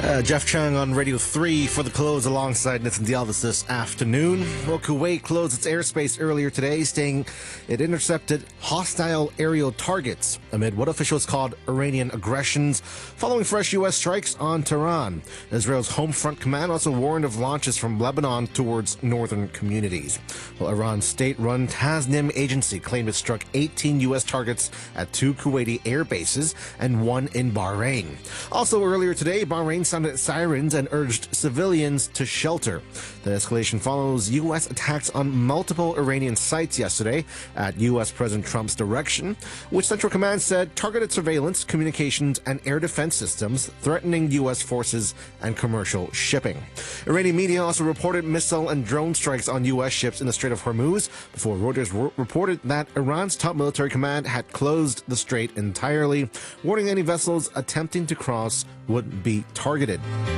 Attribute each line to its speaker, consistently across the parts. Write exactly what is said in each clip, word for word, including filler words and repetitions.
Speaker 1: Uh, Jeff Chang on Radio three for the close alongside Nitin Dialvis this afternoon. Well, Kuwait closed its airspace earlier today, saying it intercepted hostile aerial targets amid what officials called Iranian aggressions following fresh U S strikes on Tehran. Israel's Home Front Command also warned of launches from Lebanon towards northern communities. Well, Iran's state-run Tasnim agency claimed it struck eighteen U S targets at two Kuwaiti air bases and one in Bahrain. Also earlier today, Bahrain sounded sirens and urged civilians to shelter. The escalation follows U S attacks on multiple Iranian sites yesterday at U S President Trump's direction, which Central Command said targeted surveillance, communications, and air defense systems, threatening U S forces and commercial shipping. Iranian media also reported missile and drone strikes on U S ships in the Strait of Hormuz before Reuters r- reported that Iran's top military command had closed the strait entirely, warning any vessels attempting to cross would be targeted.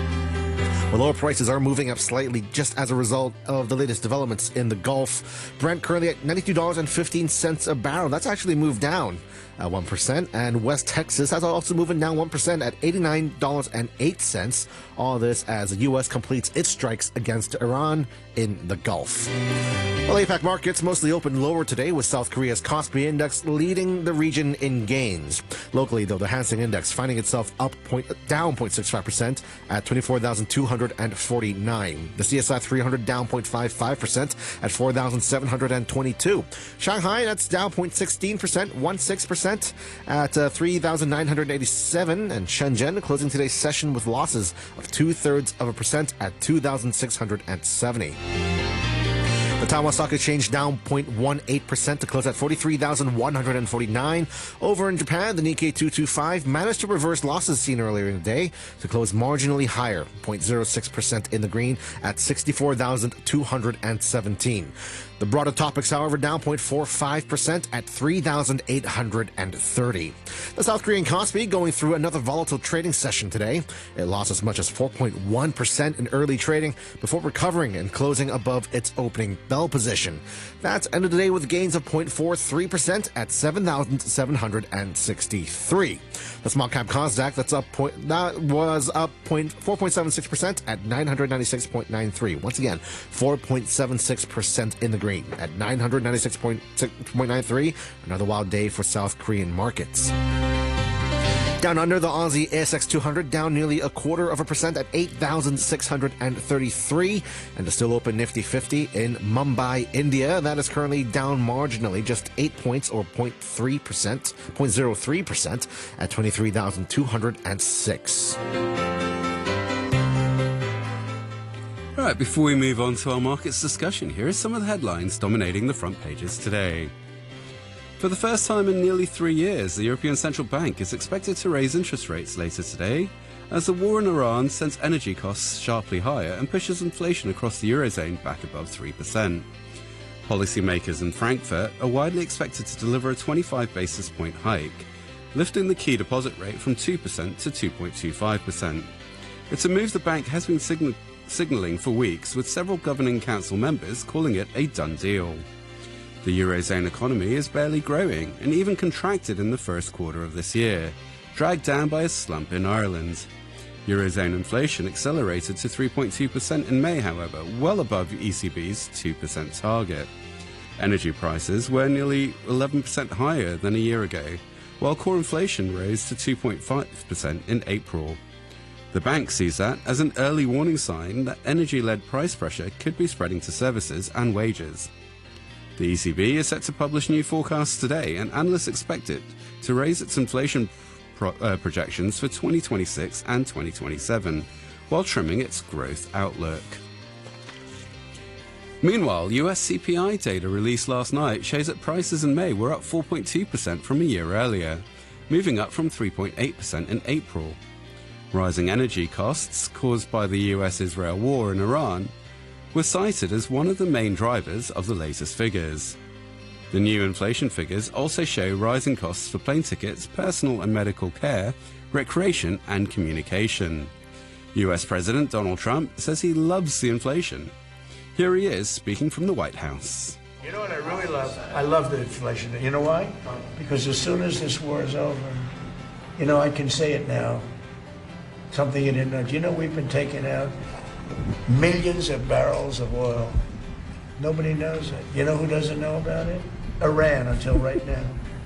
Speaker 1: Well, oil prices are moving up slightly just as a result of the latest developments in the Gulf. Brent currently at ninety-two dollars and fifteen cents a barrel. That's actually moved down uh, one percent. And West Texas has also moving down one percent at eighty-nine dollars and eight cents. All this as the U S completes its strikes against Iran in the Gulf. Well, APAC markets mostly opened lower today, with South Korea's Kospi Index leading the region in gains. Locally, though, the Hang Seng Index finding itself up point, down zero point six five percent at twenty-four thousand two hundred forty-nine. The C S I three hundred down zero point five five percent at four thousand seven hundred twenty-two. Shanghai, that's down zero point one six percent, one point six percent at uh, three thousand nine hundred eighty-seven. And Shenzhen closing today's session with losses of two-thirds of a percent at two thousand six hundred seventy. The Taiwan Stock Exchange down zero point one eight percent to close at forty-three thousand one hundred forty-nine. Over in Japan, the Nikkei two twenty-five managed to reverse losses seen earlier in the day to close marginally higher, zero point zero six percent in the green at sixty-four thousand two hundred seventeen. The broader topics, however, down zero point four five percent at three thousand eight hundred thirty. The South Korean Kospi going through another volatile trading session today. It lost as much as four point one percent in early trading before recovering and closing above its opening bell position. That's ended the day with gains of zero point four three percent at seven thousand seven hundred sixty-three. The small cap Kosdaq, that's up point, that was up four point seven six percent at nine hundred ninety-six point nine three. Once again, four point seven six percent in the green at nine hundred ninety-six point nine three. Another wild day for South Korean markets. Down under, the Aussie A S X two hundred down nearly a quarter of a percent at eight thousand six hundred thirty-three. And the still open Nifty fifty in Mumbai, India, that is currently down marginally, just eight points or zero point three percent, zero point zero three percent at twenty-three thousand two hundred six.
Speaker 2: All right, before we move on to our markets discussion, here are some of the headlines dominating the front pages today. For the first time in nearly three years, the European Central Bank is expected to raise interest rates later today, as the war in Iran sends energy costs sharply higher and pushes inflation across the Eurozone back above three percent. Policymakers in Frankfurt are widely expected to deliver a twenty-five basis point hike, lifting the key deposit rate from two percent to two point two five percent. It's a move the bank has been signal- signalling for weeks, with several governing council members calling it a done deal. The Eurozone economy is barely growing and even contracted in the first quarter of this year, dragged down by a slump in Ireland. Eurozone inflation accelerated to three point two percent in May, however, well above the E C B's two percent target. Energy prices were nearly eleven percent higher than a year ago, while core inflation rose to two point five percent in April. The bank sees that as an early warning sign that energy-led price pressure could be spreading to services and wages. The E C B is set to publish new forecasts today, and analysts expect it to raise its inflation pro- uh, projections for twenty twenty-six and twenty twenty-seven, while trimming its growth outlook. Meanwhile, U S C P I data released last night shows that prices in May were up four point two percent from a year earlier, moving up from three point eight percent in April. Rising energy costs caused by the U S-Israel war in Iran were cited as one of the main drivers of the latest figures. The new inflation figures also show rising costs for plane tickets, personal and medical care, recreation and communication. U S President Donald Trump says he loves the inflation. Here he is speaking from the White House.
Speaker 3: You know what I really love? I love the inflation. You know why? Because as soon as this war is over, you know, I can say it now, something you didn't know. Do you know we've been taking out millions of barrels of oil? Nobody knows it. You know who doesn't know about it? Iran, until right now.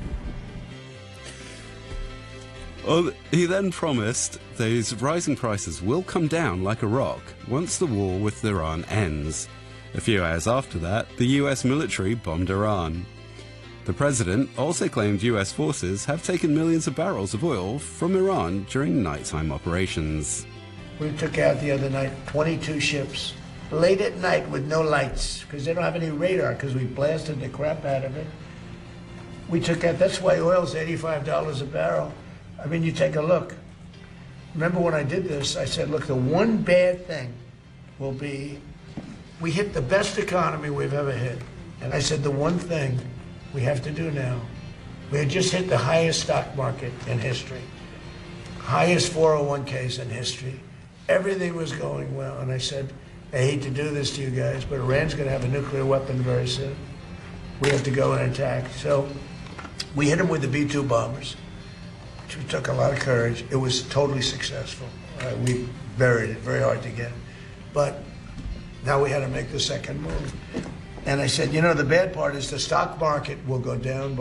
Speaker 2: Well, he then promised those rising prices will come down like a rock once the war with Iran ends. A few hours after that, the U S military bombed Iran. The president also claimed U S forces have taken millions of barrels of oil from Iran during nighttime operations.
Speaker 3: We took out the other night twenty-two ships, late at night with no lights, because they don't have any radar, because we blasted the crap out of it. We took out, that's why oil's eighty-five dollars a barrel. I mean, you take a look. Remember when I did this, I said, look, the one bad thing will be, we hit the best economy we've ever hit. And I said, the one thing we have to do now, we had just hit the highest stock market in history, highest four oh one Ks in history. Everything was going well. And I said, I hate to do this to you guys, but Iran's going to have a nuclear weapon very soon. We have to go and attack. So we hit them with the B two bombers, which took a lot of courage. It was totally successful. Uh, we buried it, very hard to get. But now we had to make the second move. And I said, you know, the bad part is the stock market will go down